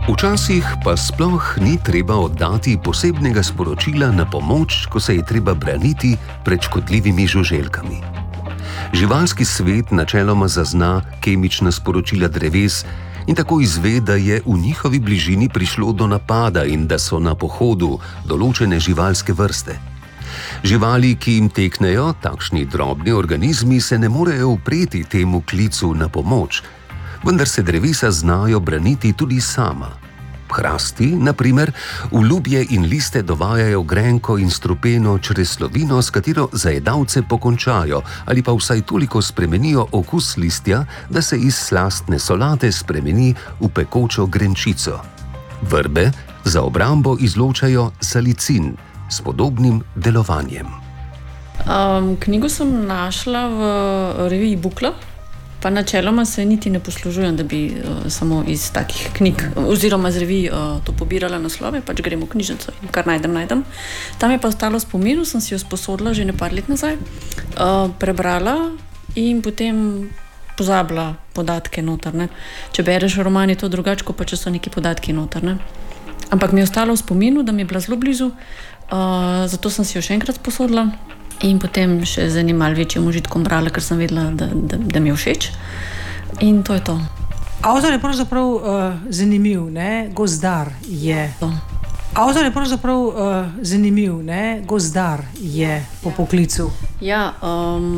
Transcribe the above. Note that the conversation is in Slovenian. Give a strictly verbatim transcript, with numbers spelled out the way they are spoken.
Včasih pa sploh ni treba oddati posebnega sporočila na pomoč, ko se je treba braniti pred škodljivimi žuželkami. Živalski svet načeloma zazna kemična sporočila dreves in tako izve, da je v njihovi bližini prišlo do napada in da so na pohodu določene živalske vrste. Živali, ki jim teknejo, takšni drobni organizmi, se ne morejo upreti temu klicu na pomoč, vendar se drevesa znajo braniti tudi sama. Hrasti, na primer, v ljubje in liste dovajajo grenko in strupeno čreslovino, s katero zajedavce pokončajo ali pa vsaj toliko spremenijo okus listja, da se iz slastne solate spremeni v pekočo grenčico. Vrbe za obrambo izločajo salicin s podobnim delovanjem. Um, knjigo sem našla v reviji Bukla, pa načeloma se niti ne poslužujem, da bi uh, samo iz takih knjig oziroma z revij uh, to pobirala naslove, pač gremo v knjižnico in kar najdem, najdem. Tam je pa ostalo v spominu, sem si jo sposodila že nekaj let nazaj, uh, prebrala in potem pozabila podatke noter. Ne. Če bereš roman, je to drugače, kot pa če so neki podatki noter. Ne. Ampak mi je ostalo v spominu, da mi je bila zelo blizu, uh, zato sem si jo še enkrat sposodila. In potem še z enim malo večjim užitkom brala, ker sem vedela, da, da, da mi je všeč. In to je to. Avtor je pravzaprav uh, zanimiv, ne? Gozdar je. To. Avtor je pravzaprav uh, zanimiv, ne? Gozdar je po poklicu. Ja, um,